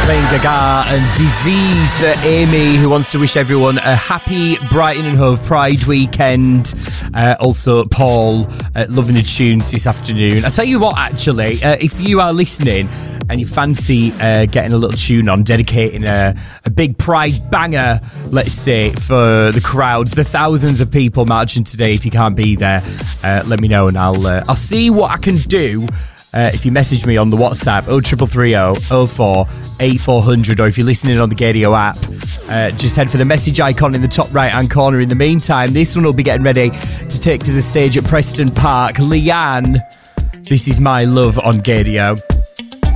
Playing Gaga and Disease for Amy, who wants to wish everyone a happy Brighton and Hove Pride weekend. Also, Paul, loving the tunes this afternoon. I tell you what, actually, if you are listening and you fancy getting a little tune on, dedicating a big Pride banger, let's say, for the crowds, the thousands of people marching today, if you can't be there, let me know and I'll see what I can do. If you message me on the WhatsApp 0330 04 8400, or if you're listening on the Gadio app, just head for the message icon in the top right hand corner. In the meantime, this one will be getting ready to take to the stage at Preston Park. Leanne, This Is My Love on Gadio.